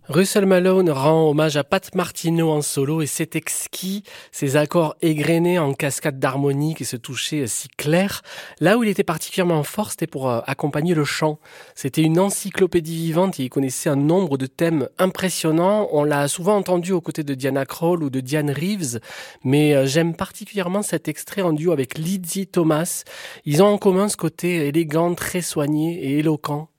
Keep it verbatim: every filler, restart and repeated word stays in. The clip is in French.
Russell Malone rend hommage à Pat Martino en solo et c'est exquis, ses accords égrenés en cascade d'harmonique et ce toucher si clair. Là où il était particulièrement fort, c'était pour euh, accompagner le chant. C'était une encyclopédie vivante et il connaissait un nombre de thèmes impressionnants. On l'a souvent entendu aux côtés de Diana Krall ou de Diane Reeves, mais euh, j'aime particulièrement cet extrait en duo avec Lydie Thomas. Ils ont en commun ce côté élégant, très soigné et éloquent.